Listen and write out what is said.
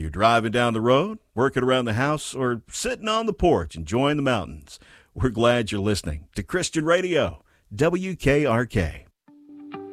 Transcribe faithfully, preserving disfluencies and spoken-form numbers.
you're driving down the road, working around the house, or sitting on the porch enjoying the mountains, we're glad you're listening to Christian Radio, W K R K.